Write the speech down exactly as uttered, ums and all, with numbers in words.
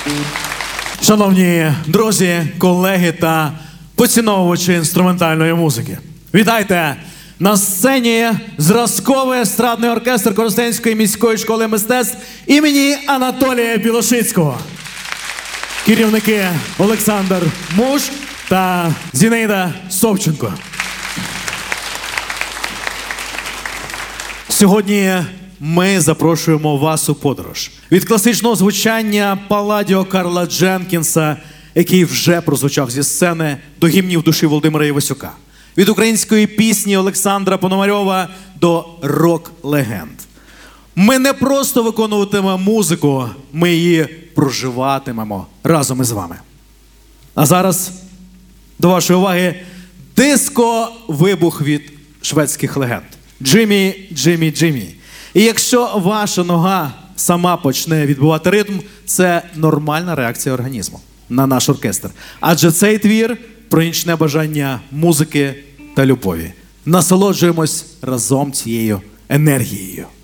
Шановні друзі, колеги та поціновувачі інструментальної музики, вітайте! На сцені зразковий естрадний оркестр Коростенської міської школи мистецтв імені Анатолія Білошицького. Керівники Олександр Муш та Зінаїда Совченко. Сьогодні ми запрошуємо вас у подорож. Від класичного звучання Палладіо Карла Дженкінса, який вже прозвучав зі сцени, до гімнів душі Володимира Івасюка. Від української пісні Олександра Пономарьова до рок-легенд. Ми не просто виконуватимемо музику, ми її проживатимемо разом із вами. А зараз до вашої уваги диско-вибух від шведських легенд. Джиммі, Джиммі, Джиммі. І якщо ваша нога сама почне відбивати ритм, це нормальна реакція організму на наш оркестр. Адже цей твір про нічне бажання музики та любові. Насолоджуємось разом цією енергією.